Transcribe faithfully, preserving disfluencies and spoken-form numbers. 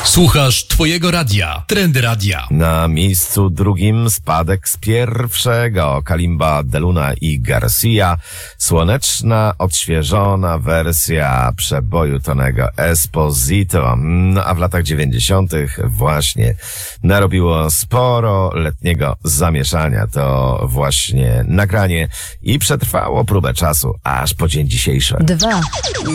Słuchasz twojego radia. Trendy Radia. Na miejscu drugim spadek z pierwszego. Kalimba, Deluna i Garcia. Słoneczna, odświeżona wersja przeboju Tonego Esposito. No a w latach dziewięćdziesiątych właśnie narobiło sporo letniego zamieszania. To właśnie nagranie i przetrwało próbę czasu aż po dzień dzisiejszy. Dwa.